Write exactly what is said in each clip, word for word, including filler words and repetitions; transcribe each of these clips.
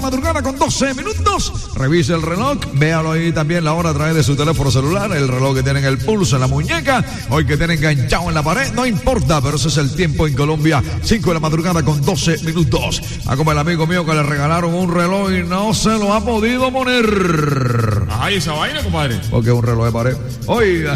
madrugada con doce minutos. Revise el reloj, véalo ahí también la hora a través de su teléfono celular, el reloj que tiene en el pulso, en la muñeca, hoy que tiene enganchado en la pared, no importa, pero ese es el tiempo en Colombia, cinco de la madrugada con doce minutos. A como el amigo mío que le regalaron un reloj y no se lo ha podido poner. Ay, esa vaina, compadre. Porque es un reloj de pared. Oiga.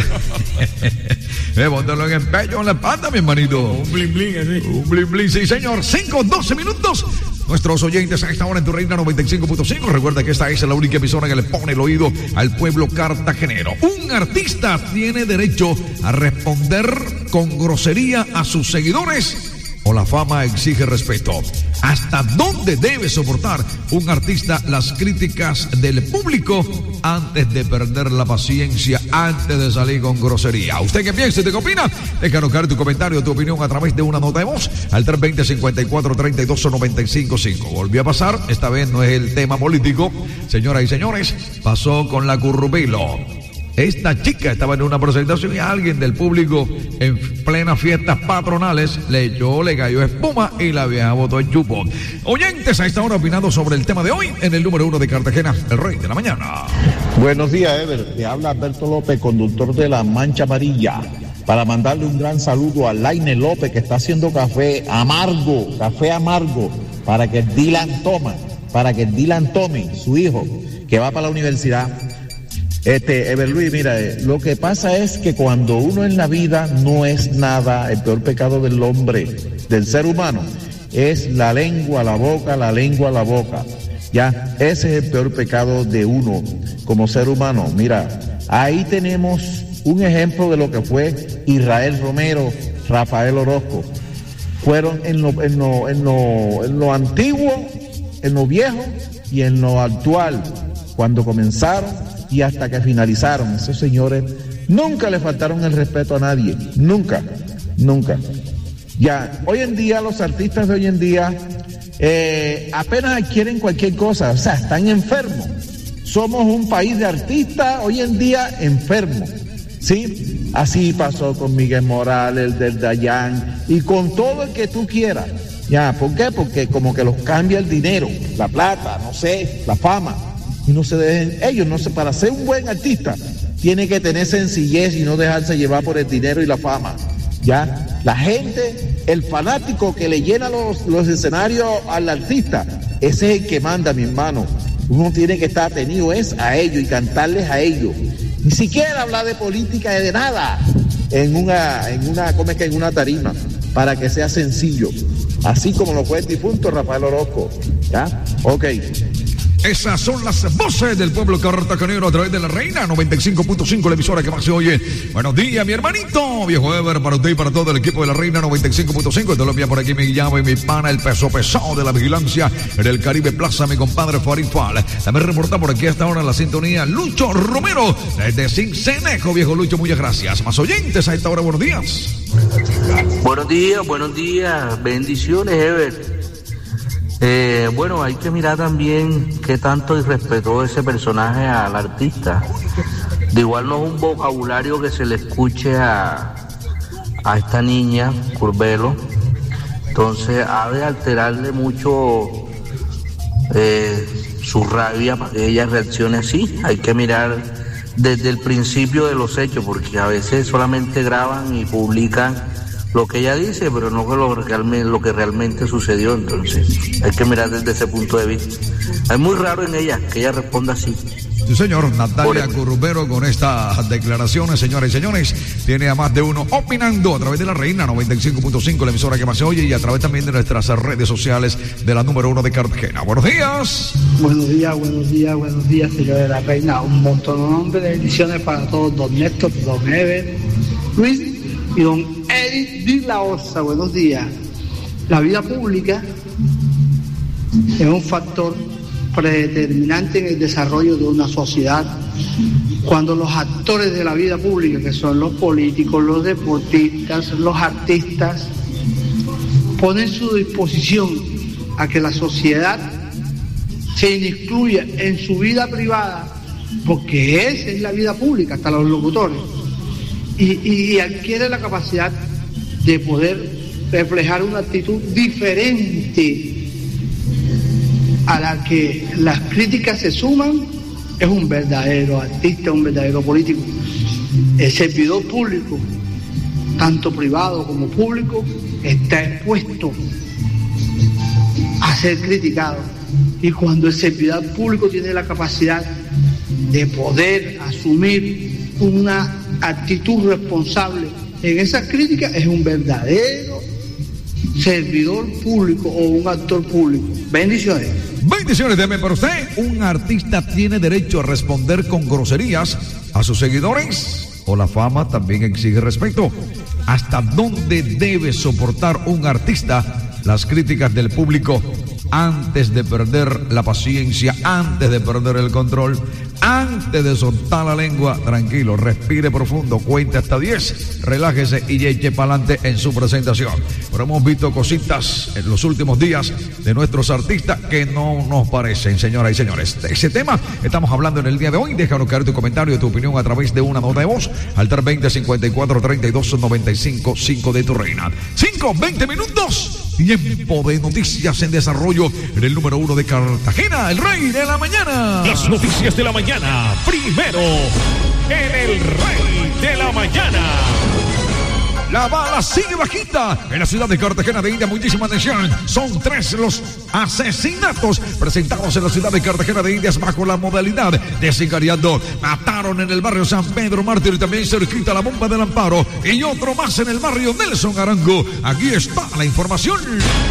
Eh, póntelo en empeño en la espalda, mi hermanito. Un bling bling así. Un bling bling, sí señor. cinco, doce minutos. Nuestros oyentes a esta hora en tu Reina noventa y cinco punto cinco. Recuerda que esta es la única emisora que le pone el oído al pueblo cartagenero. Un artista tiene derecho a responder con grosería a sus seguidores, o la fama exige respeto. ¿Hasta dónde debe soportar un artista las críticas del público antes de perder la paciencia, antes de salir con grosería? ¿Usted qué piensa y qué opina? Déjanos caer tu comentario, tu opinión a través de una nota de voz al tres dos cero, cincuenta y cuatro, treinta y dos, noventa y cinco cinco. Volvió a pasar, esta vez no es el tema político, señoras y señores, pasó con la Currupilo. Esta chica estaba en una presentación y alguien del público en plenas fiestas patronales le echó, le cayó espuma y la vieja botó el chupo. Oyentes a esta hora opinando sobre el tema de hoy en el número uno de Cartagena, el Rey de la Mañana. Buenos días, Ever. Te habla Alberto López, conductor de La Mancha Amarilla, para mandarle un gran saludo a Laine López, que está haciendo café amargo, café amargo, para que Dylan tome, para que Dylan tome, su hijo, que va para la universidad. Este, Ever Luis, mira, lo que pasa es que cuando uno en la vida no es nada, el peor pecado del hombre, del ser humano, es la lengua, la boca, la lengua, la boca. Ya, ese es el peor pecado de uno como ser humano. Mira, ahí tenemos un ejemplo de lo que fue Israel Romero, Rafael Orozco. Fueron en lo, en lo, en lo, en lo antiguo, en lo viejo y en lo actual, cuando comenzaron y hasta que finalizaron. Esos señores nunca le faltaron el respeto a nadie, nunca, nunca. Ya, hoy en día los artistas de hoy en día eh, apenas adquieren cualquier cosa, o sea, están enfermos. Somos un país de artistas hoy en día enfermos, ¿sí? Así pasó con Miguel Morales, el del Dayan, y con todo el que tú quieras. Ya, ¿por qué? Porque como que los cambia el dinero, la plata, no sé, la fama. Y no se dejen, ellos no sé, para ser un buen artista tiene que tener sencillez y no dejarse llevar por el dinero y la fama. Ya, la gente, el fanático que le llena los, los escenarios al artista, ese es el que manda, mi hermano. Uno tiene que estar atenido es a ellos y cantarles a ellos. Ni siquiera hablar de política y de nada en una, en una, ¿cómo es que? En una tarima, para que sea sencillo. Así como lo fue el difunto Rafael Orozco. ¿Ya? Ok. Esas son las voces del pueblo cartagenero a través de la Reina noventa y cinco punto cinco, la emisora que más se oye. Buenos días, mi hermanito, viejo Ever, para usted y para todo el equipo de la Reina noventa y cinco punto cinco. Te lo envía por aquí mi llamo y mi pana, el peso pesado de la vigilancia en el Caribe Plaza, mi compadre Farid Fal. También reporta por aquí hasta ahora la sintonía Lucho Romero desde Cincenejo, viejo Lucho, muchas gracias. Más oyentes a esta hora, buenos días. Buenos días, buenos días, bendiciones, Ever. Eh, bueno, hay que mirar también qué tanto irrespetó ese personaje al artista. De igual no es un vocabulario que se le escuche a, a esta niña, Curbelo. Entonces ha de alterarle mucho eh, su rabia para que ella reaccione así. Hay que mirar desde el principio de los hechos, porque a veces solamente graban y publican lo que ella dice, pero no lo, realmente, lo que realmente sucedió. Entonces hay que mirar desde ese punto de vista. Es muy raro en ella que ella responda así. Sí, señor, Natalia Currupero con estas declaraciones, señoras y señores, tiene a más de uno opinando a través de la Reina noventa y cinco punto cinco, la emisora que más se oye, y a través también de nuestras redes sociales de la número uno de Cartagena. Buenos días. Buenos días, buenos días, buenos días, señor de la Reina. Un montón de bendiciones para todos, don Néstor, don Ever, Luis y don Eric Di La Osa. Buenos días. La vida pública es un factor predeterminante en el desarrollo de una sociedad. Cuando los actores de la vida pública, que son los políticos, los deportistas, los artistas, ponen su disposición a que la sociedad se incluya en su vida privada, porque esa es la vida pública, hasta los locutores, y, y, y adquiere la capacidad de poder reflejar una actitud diferente a la que las críticas se suman, es un verdadero artista, un verdadero político. El servidor público, tanto privado como público, está expuesto a ser criticado. Y cuando el servidor público tiene la capacidad de poder asumir una actitud responsable en esas críticas, es un verdadero servidor público o un actor público. Bendiciones. Bendiciones también para usted. ¿Un artista tiene derecho a responder con groserías a sus seguidores? ¿O la fama también exige respeto? ¿Hasta dónde debe soportar un artista las críticas del público antes de perder la paciencia, antes de perder el control, antes de soltar la lengua? Tranquilo, respire profundo, cuente hasta diez, relájese y eche para adelante en su presentación. Pero hemos visto cositas en los últimos días de nuestros artistas que no nos parecen, señoras y señores. De ese tema estamos hablando en el día de hoy. Déjanos caer tu comentario y tu opinión a través de una nota de voz al tres veinte, cincuenta y cuatro, treinta y dos, noventa y cinco, cinco de tu reina. cinco, veinte minutos. Tiempo de noticias en desarrollo en el número uno de Cartagena, el rey de la mañana. Las noticias de la mañana, primero en el rey de la mañana. La bala sigue bajita en la ciudad de Cartagena de India. Muchísima atención. Son tres los asesinatos presentados en la ciudad de Cartagena de Indias bajo la modalidad de sicariato. Mataron en el barrio San Pedro Mártir y también cerquita la Bomba del Amparo. Y otro más en el barrio Nelson Arango. Aquí está la información.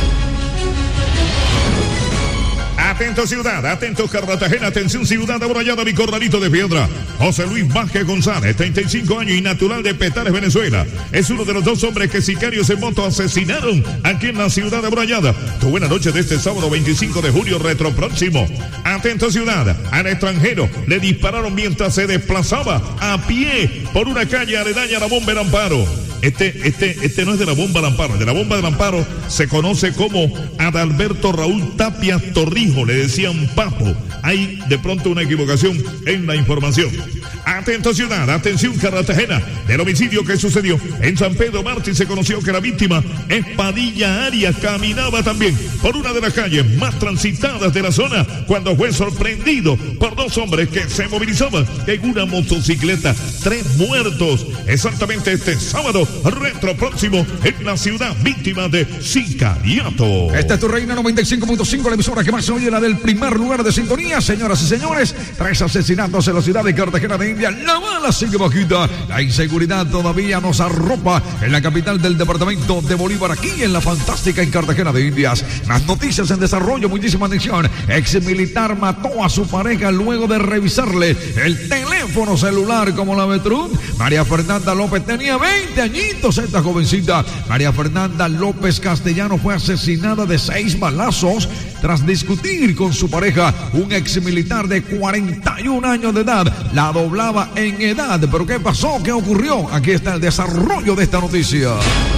Atento ciudad, atento Cartagena, atención ciudad amurallada, mi corralito de piedra. José Luis Vázquez González, treinta y cinco años y natural de Petare, Venezuela. Es uno de los dos hombres que sicarios en moto asesinaron aquí en la ciudad amurallada. Tu buena noche de este sábado veinticinco de julio retropróximo. Atento ciudad, al extranjero le dispararon mientras se desplazaba a pie por una calle aledaña a la Bomba del Amparo. Este, este, este no es de la Bomba del Amparo. De la Bomba del Amparo se conoce como Adalberto Raúl Tapia Torrijos. Le decían Papo. Hay de pronto una equivocación en la información. Atento ciudad, atención Cartagena. Del homicidio que sucedió en San Pedro Mártir se conoció que la víctima es Padilla Arias. Caminaba también por una de las calles más transitadas de la zona cuando fue sorprendido por dos hombres que se movilizaban en una motocicleta. Tres muertos. Exactamente este sábado retro próximo en la ciudad, víctima de sicariato. Esta es tu reina noventa y cinco punto cinco, la emisora que más se oye, la del primer lugar de sintonía. Señoras y señores, tres asesinatos en la ciudad de Cartagena de India. La bala sigue bajita. La inseguridad todavía nos arropa en la capital del departamento de Bolívar, aquí en la fantástica en Cartagena de Indias. Más noticias en desarrollo, muchísima atención. Ex militar mató a su pareja luego de revisarle el teléfono celular como la Betrut. María Fernanda López tenía veinte añitos. Esta jovencita, María Fernanda López Castellano, fue asesinada de seis balazos tras discutir con su pareja, un ex militar de cuarenta y un años de edad. La doblaba en edad. ¿Pero qué pasó? ¿Qué ocurrió? Aquí está el desarrollo de esta noticia.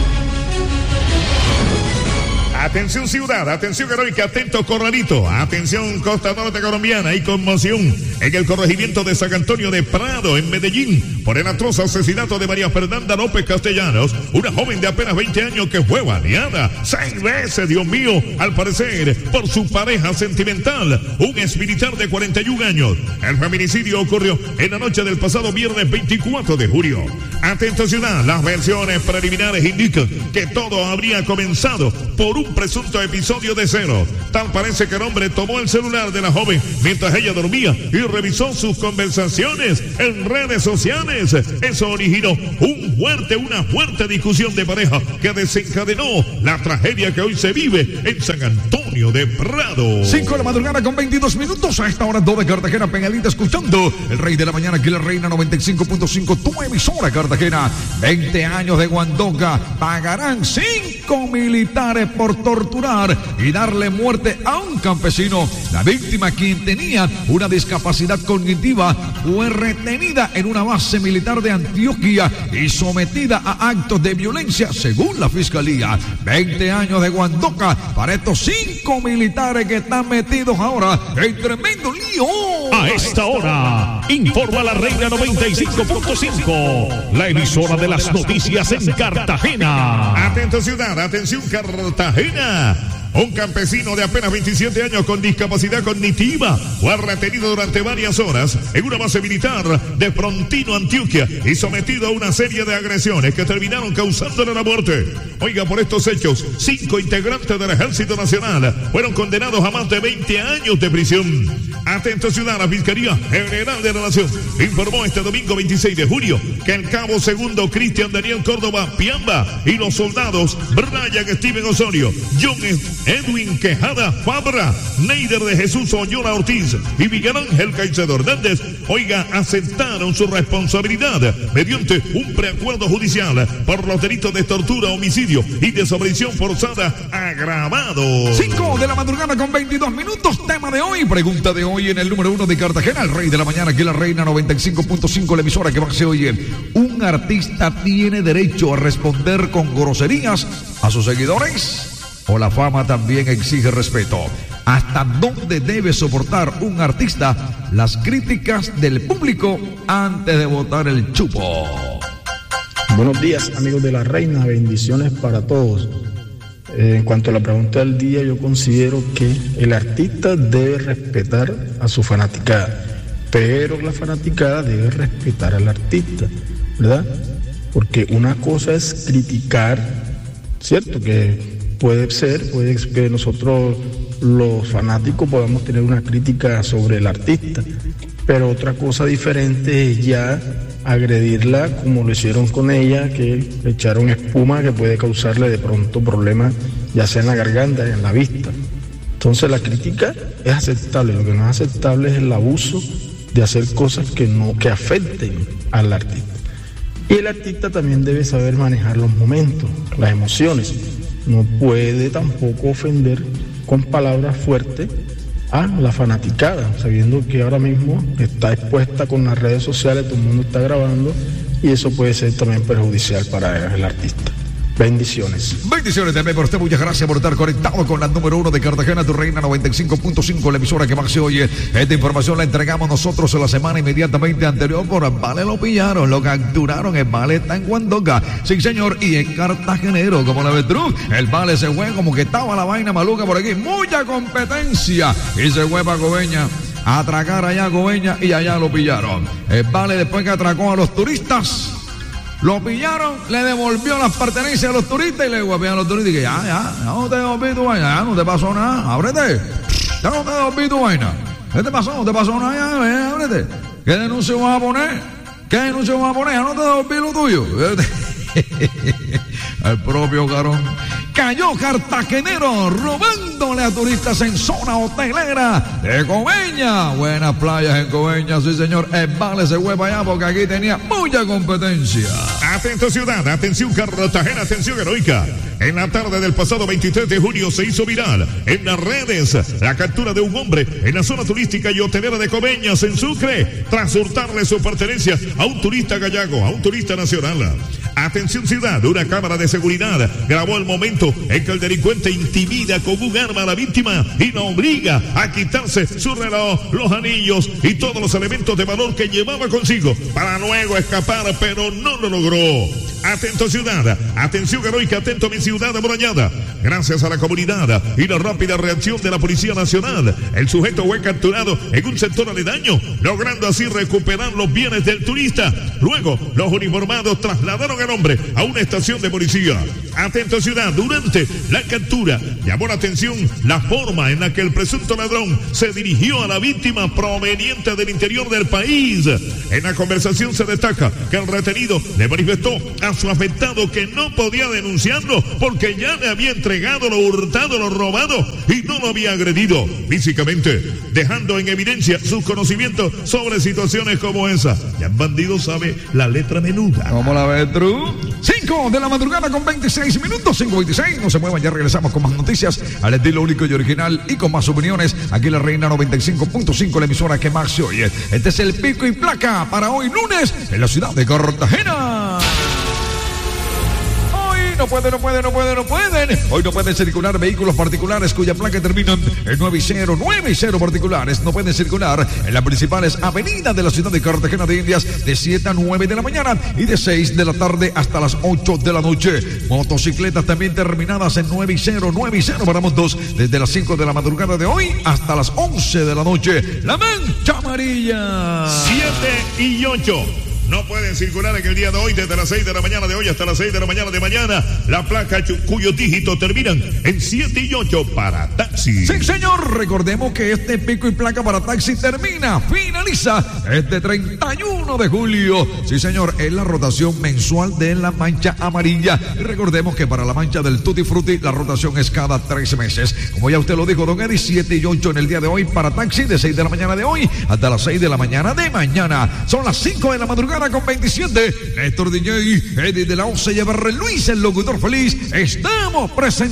Atención ciudad, atención heroica, atento corralito, atención costa norte colombiana. Hay conmoción en el corregimiento de San Antonio de Prado, en Medellín, por el atroz asesinato de María Fernanda López Castellanos, una joven de apenas veinte años que fue baleada seis veces, Dios mío, al parecer por su pareja sentimental, un exmilitar de cuarenta y un años. El feminicidio ocurrió en la noche del pasado viernes veinticuatro de julio. Atento ciudad, las versiones preliminares indican que todo habría comenzado por un presunto episodio de celos. Tal parece que el hombre tomó el celular de la joven mientras ella dormía y revisó sus conversaciones en redes sociales. Eso originó un fuerte, una fuerte discusión de pareja que desencadenó la tragedia que hoy se vive en San Antonio de Prado. cinco de la madrugada con veintidós minutos. A esta hora dos de Cartagena, Peñalita, escuchando el rey de la mañana, aquí la reina noventa y cinco punto cinco, tu emisora Cartagena. veinte años de Guandoca. Pagarán cinco militares por torturar y darle muerte a un campesino. La víctima, quien tenía una discapacidad cognitiva, fue retenida en una base militar de Antioquia y sometida a actos de violencia, según la fiscalía. veinte años de Guandoca para estos cinco militares que están metidos ahora en tremendo lío. A esta hora, informa la reina noventa y cinco punto cinco, la emisora de las noticias en Cartagena. Atento ciudad, atención Cartagena. Un campesino de apenas veintisiete años con discapacidad cognitiva fue retenido durante varias horas en una base militar de Frontino, Antioquia, y sometido a una serie de agresiones que terminaron causándole la muerte. Oiga, por estos hechos, cinco integrantes del Ejército Nacional fueron condenados a más de veinte años de prisión. Atento ciudad, la Fiscalía General de la Nación informó este domingo veintiséis de junio que el cabo segundo Cristian Daniel Córdoba Piamba y los soldados Brian Steven Osorio, John Edwin Quejada Fabra, Neider de Jesús Oñola Ortiz y Miguel Ángel Caicedo Hernández, oiga, aceptaron su responsabilidad mediante un preacuerdo judicial por los delitos de tortura, homicidio y desaparición forzada agravado. cinco de la madrugada con veintidós minutos, tema de hoy, pregunta de hoy en el número uno de Cartagena, el rey de la mañana, aquí la Reina noventa y cinco punto cinco, la emisora que más se oye. ¿Un artista tiene derecho a responder con groserías a sus seguidores? ¿O la fama también exige respeto? ¿Hasta dónde debe soportar un artista las críticas del público antes de botar el chupo? Buenos días, amigos de la Reina, bendiciones para todos. Eh, en cuanto a la pregunta del día, yo considero que el artista debe respetar a su fanaticada, pero la fanaticada debe respetar al artista, ¿verdad? Porque una cosa es criticar, ¿cierto? Que puede ser, puede que nosotros los fanáticos podamos tener una crítica sobre el artista, pero otra cosa diferente es ya agredirla como lo hicieron con ella, que le echaron espuma que puede causarle de pronto problemas, ya sea en la garganta y en la vista. Entonces la crítica es aceptable, lo que no es aceptable es el abuso de hacer cosas que no, que afecten al artista. Y el artista también debe saber manejar los momentos, las emociones. No puede tampoco ofender con palabras fuertes a la fanaticada, sabiendo que ahora mismo está expuesta con las redes sociales, todo el mundo está grabando y eso puede ser también perjudicial para el artista. Bendiciones. Bendiciones también por usted, muchas gracias por estar conectado con la número uno de Cartagena, tu Reina noventa y cinco punto cinco, la emisora que más se oye. Esta información la entregamos nosotros en la semana inmediatamente anterior por Vale, lo pillaron, lo capturaron, el Vale está en Guandoca, sí señor, y en cartagenero, como la Betruz, el Vale se fue como que estaba la vaina maluca por aquí, mucha competencia, y se fue para Coveña a atracar allá a Coveña y allá lo pillaron. El Vale, después que atracó a los turistas, lo pillaron, le devolvió las pertenencias a los turistas y le guapearon a los turistas y que ya, ya, ya no te devolví tu vaina, ya no te pasó nada, ábrete, ya no te devolví tu vaina, ¿qué te pasó? No te pasó nada, ya, ven, ábrete, ¿qué denuncio vas a poner? ¿Qué denuncio vas a poner? Ya no te devolví lo tuyo. El propio Carón cayó cartagenero robándole a turistas en zona hotelera de Coveña. Buenas playas en Coveña, sí señor. El Vale se fue para allá porque aquí tenía mucha competencia. Atento ciudad, atención Cartagena, atención heroica. En la tarde del pasado veintitrés de junio se hizo viral en las redes la captura de un hombre en la zona turística y hotelera de Coveñas en Sucre tras hurtarle su pertenencia a un turista gallego, a un turista nacional. Atención ciudad, una cámara de seguridad grabó el momento en que el delincuente intimida con un arma a la víctima y la obliga a quitarse su reloj, los anillos y todos los elementos de valor que llevaba consigo para luego escapar, pero no lo logró. Atento ciudad, atención heroica, atento mi ciudad amurallada. Gracias a la comunidad y la rápida reacción de la Policía Nacional, el sujeto fue capturado en un sector aledaño, logrando así recuperar los bienes del turista. Luego, los uniformados trasladaron al hombre a una estación de policía. Atento ciudad, durante la captura llamó la atención la forma en la que el presunto ladrón se dirigió a la víctima proveniente del interior del país. En la conversación se destaca que el retenido le manifestó a su afectado que no podía denunciarlo porque ya le había entregado lo hurtado, lo robado y no lo había agredido físicamente, dejando en evidencia sus conocimientos sobre situaciones como esa. Ya el bandido sabe la letra menuda. ¿Cómo la ves, True? cinco de la madrugada con veintiséis minutos, cinco veintiséis. No se muevan, ya regresamos con más noticias al estilo único y original y con más opiniones. Aquí la Reina noventa y cinco punto cinco, la emisora que más se oye. Este es el pico y placa para hoy lunes en la ciudad de Cartagena. no pueden, no pueden, no pueden, no pueden. Hoy no pueden circular vehículos particulares cuya placa terminan en nueve cero, nueve cero particulares. No pueden circular en las principales avenidas de la ciudad de Cartagena de Indias de siete a nueve de la mañana y de seis de la tarde hasta las ocho de la noche. Motocicletas también terminadas en nueve cero, nueve cero para motos desde las cinco de la madrugada de hoy hasta las once de la noche. La mancha amarilla. siete y ocho. No pueden circular en el día de hoy desde las seis de la mañana de hoy hasta las seis de la mañana de mañana. La placa cuyos dígitos terminan en siete y ocho para taxi. Sí, señor. Recordemos que este pico y placa para taxi termina, finaliza este treinta y uno de julio. Sí, señor. Es la rotación mensual de la mancha amarilla. Y recordemos que para la mancha del Tutti Frutti la rotación es cada tres meses. Como ya usted lo dijo, don Eddie, siete y ocho en el día de hoy para taxi de seis de la mañana de hoy hasta las seis de la mañana de mañana. Son las cinco de la madrugada con veintisiete. Néstor D J, Eddie de la Osa y Luis, el locutor feliz. Estamos presentes.